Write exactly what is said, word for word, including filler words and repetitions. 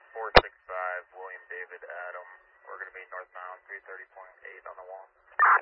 four six five, William David Adam. We're going to be northbound three thirty point eight on the wall.